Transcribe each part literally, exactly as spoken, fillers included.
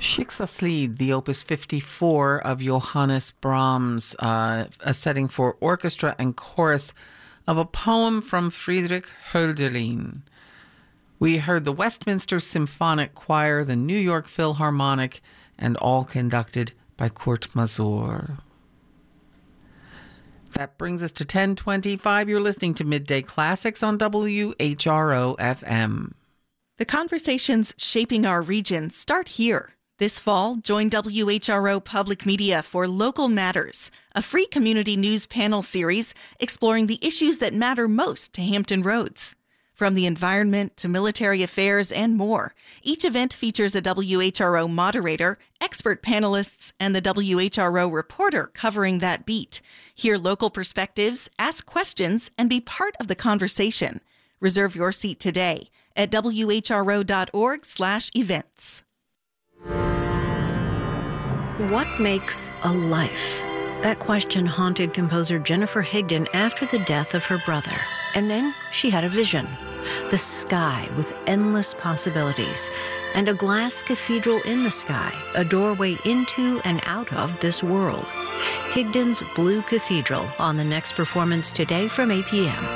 Schicksalslied, the Opus fifty-four of Johannes Brahms, uh, a setting for orchestra and chorus of a poem from Friedrich Hölderlin. We heard the Westminster Symphonic Choir, the New York Philharmonic, and all conducted by Kurt Masur. That brings us to ten twenty-five. You're listening to Midday Classics on W H R O F M. The conversations shaping our region start here. This fall, join W H R O Public Media for Local Matters, a free community news panel series exploring the issues that matter most to Hampton Roads. From the environment to military affairs and more, each event features a W H R O moderator, expert panelists, and the W H R O reporter covering that beat. Hear local perspectives, ask questions, and be part of the conversation. Reserve your seat today at W H R O dot org slash events. What makes a life? That question haunted composer Jennifer Higdon after the death of her brother. And then she had a vision. The sky with endless possibilities. And a glass cathedral in the sky, a doorway into and out of this world. Higdon's Blue Cathedral on the next performance today from eight p.m.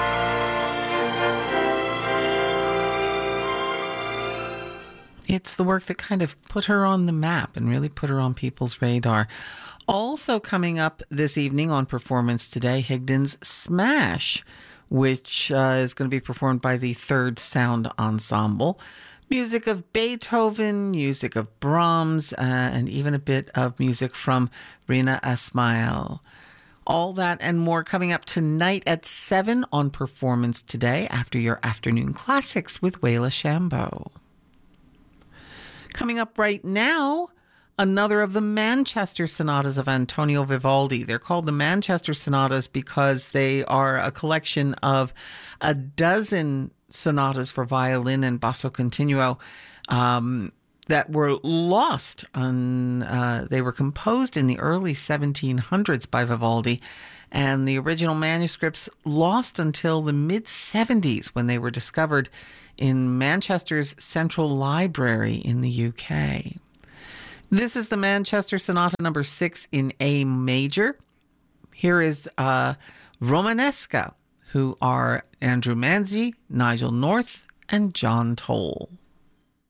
It's the work that kind of put her on the map and really put her on people's radar. Also coming up this evening on Performance Today, Higdon's Smash, which uh, is going to be performed by the Third Sound Ensemble. Music of Beethoven, music of Brahms, uh, and even a bit of music from Rina Ismail. All that and more coming up tonight at seven on Performance Today after your afternoon classics with Wayla Shambo. Coming up right now, another of the Manchester Sonatas of Antonio Vivaldi. They're called the Manchester Sonatas because they are a collection of a dozen sonatas for violin and basso continuo um, that were lost. On, uh, they were composed in the early seventeen hundreds by Vivaldi, and the original manuscripts lost until the mid-seventies when they were discovered in Manchester's Central Library in the U K. This is the Manchester Sonata number six in A major. Here is uh, Romanesca, who are Andrew Manzi, Nigel North, and John Toll.